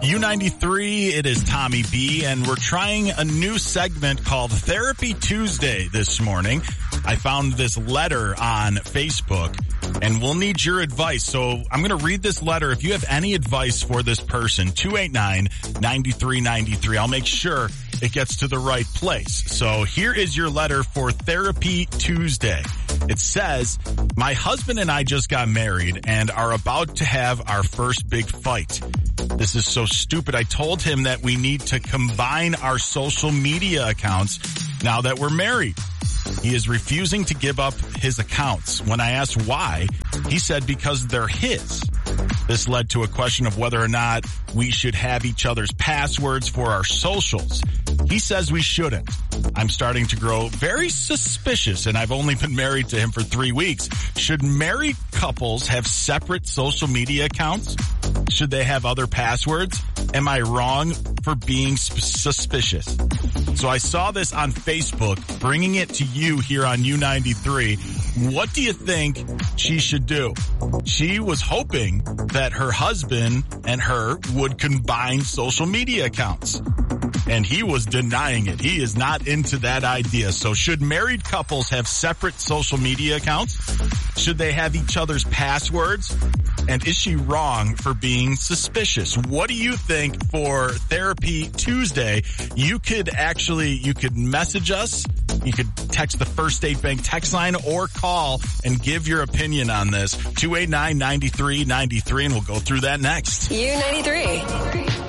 U93, it is Tommy B, and we're trying a new segment called Therapy Tuesday this morning. I found this letter on Facebook, and we'll need your advice. So I'm going to read this letter. If you have any advice for this person, 289-9393. I'll make sure it gets to the right place. So here is your letter for Therapy Tuesday. It says, my husband and I just got married and are about to have our first big fight. This is so stupid. I told him that we need to combine our social media accounts now that we're married. He is refusing to give up his accounts. When I asked why, he said because they're his. This led to a question of whether or not we should have each other's passwords for our socials. He says we shouldn't. I'm starting to grow very suspicious, and I've only been married to him for 3 weeks. Should married couples have separate social media accounts? Should they have other passwords? Am I wrong for being suspicious? So I saw this on Facebook, bringing it to you here on U93. What do you think she should do? She was hoping that her husband and her would combine social media accounts, and he was denying it. He is not into that idea. So should married couples have separate social media accounts? Should they have each other's passwords? And is she wrong for being suspicious? What do you think for Therapy Tuesday? You could message us. You could text the First State Bank text line or call and give your opinion on this. 289-9393, and we'll go through that next. U93.